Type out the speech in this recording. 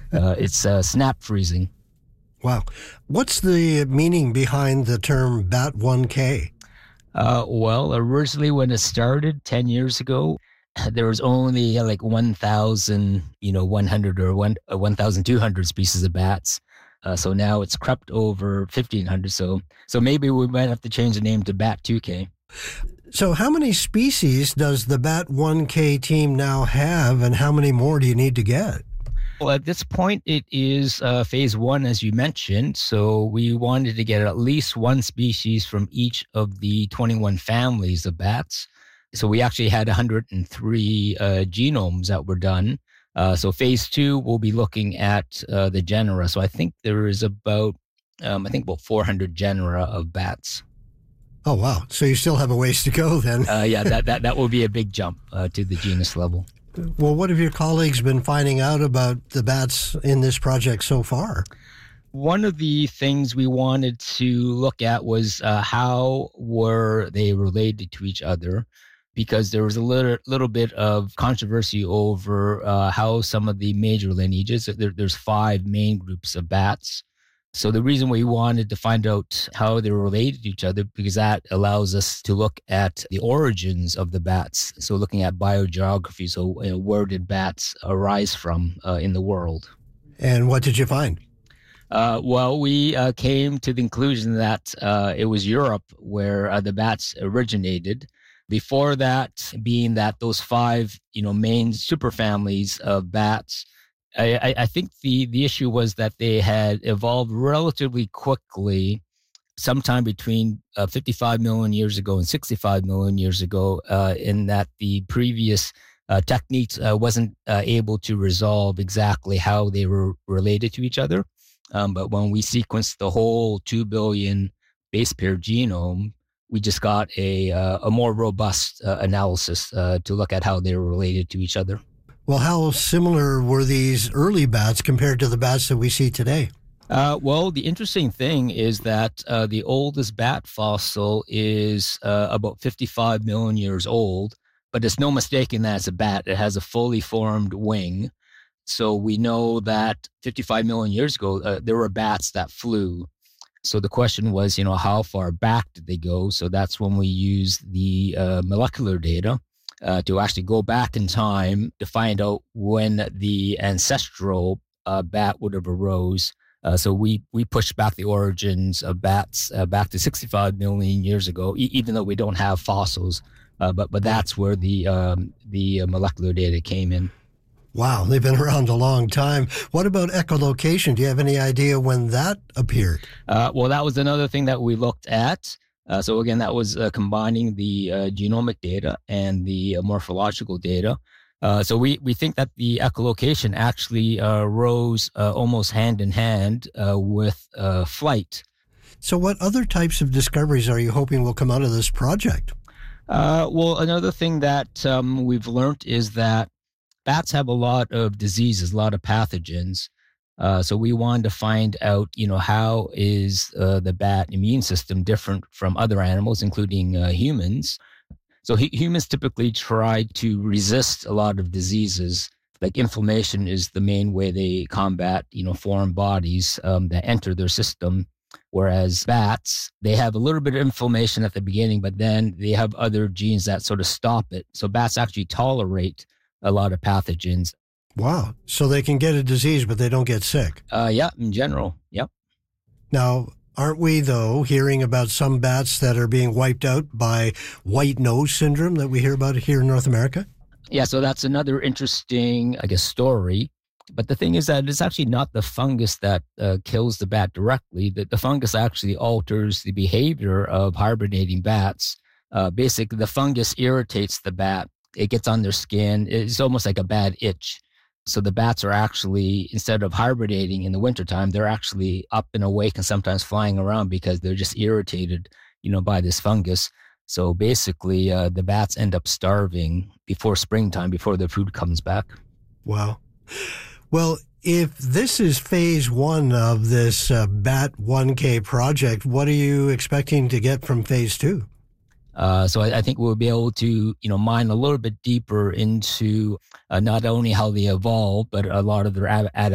It's snap freezing. Wow. What's the meaning behind the term BAT1K? Well, originally when it started 10 years ago, there was only like 1,000, 100 or 1,200 species of bats. So now it's crept over 1,500. So maybe we might have to change the name to BAT2K. So how many species does the BAT1K team now have, and how many more do you need to get? Well, at this point, it is phase one, as you mentioned. So we wanted to get at least one species from each of the 21 families of bats. So we actually had 103 genomes that were done. So phase two, we'll be looking at the genera. So I think there is about 400 genera of bats. Oh, wow. So you still have a ways to go then. Yeah, that will be a big jump to the genus level. Well, what have your colleagues been finding out about the bats in this project so far? One of the things we wanted to look at was how were they related to each other, because there was a little bit of controversy over how some of the major lineages, there's 5 main groups of bats. So the reason we wanted to find out how they're related to each other, because that allows us to look at the origins of the bats. So looking at biogeography, so where did bats arise from in the world? And what did you find? Well, we came to the conclusion that it was Europe where the bats originated. Before that, being that those 5, main superfamilies of bats, I think the issue was that they had evolved relatively quickly, sometime between 55 million years ago and 65 million years ago, in that the previous techniques wasn't able to resolve exactly how they were related to each other. But when we sequenced the whole 2 billion base pair genome, we just got a more robust analysis to look at how they were related to each other. Well, how similar were these early bats compared to the bats that we see today? Well, the interesting thing is that the oldest bat fossil is about 55 million years old, but it's no mistaking that it's a bat. It has a fully formed wing. So we know that 55 million years ago, there were bats that flew. So the question was, how far back did they go? So that's when we use the molecular data to actually go back in time to find out when the ancestral bat would have arose. So we pushed back the origins of bats back to 65 million years ago, even though we don't have fossils. But that's where the molecular data came in. Wow, they've been around a long time. What about echolocation? Do you have any idea when that appeared? Well, that was another thing that we looked at. So again, that was combining the genomic data and the morphological data. So we think that the echolocation actually rose almost hand in hand with flight. So what other types of discoveries are you hoping will come out of this project? Well, another thing that we've learned is that bats have a lot of diseases, a lot of pathogens. So we wanted to find out, how is the bat immune system different from other animals, including humans. So humans typically try to resist a lot of diseases. Like inflammation is the main way they combat, foreign bodies that enter their system. Whereas bats, they have a little bit of inflammation at the beginning, but then they have other genes that sort of stop it. So bats actually tolerate a lot of pathogens. Wow. So they can get a disease, but they don't get sick. Yeah, in general. Yep. Now, aren't we, though, hearing about some bats that are being wiped out by white nose syndrome that we hear about here in North America? Yeah, so that's another interesting, story. But the thing is that it's actually not the fungus that kills the bat directly. The fungus actually alters the behavior of hibernating bats. Basically, the fungus irritates the bat. It gets on their skin. It's almost like a bad itch. So the bats are actually, instead of hibernating in the wintertime, they're actually up and awake and sometimes flying around because they're just irritated, by this fungus. So basically, the bats end up starving before springtime, before their food comes back. Wow. Well, if this is phase one of this BAT1K project, what are you expecting to get from phase two? So I think we'll be able to, mine a little bit deeper into not only how they evolve, but a lot of their